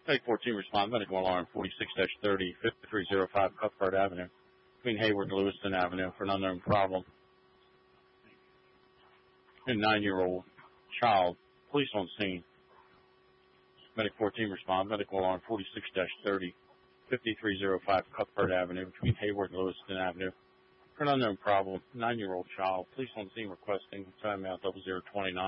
Medic 14 respond, medical alarm 46-30, 5305 Cuthbert Avenue, between Hayward and Lewiston Avenue for an unknown problem. A 9-year-old child, police on scene. Medic 14 respond, medical alarm 46-30, 5305 Cuthbert Avenue, between Hayward and Lewiston Avenue for an unknown problem. 9-year-old child, police on scene requesting timeout 0029.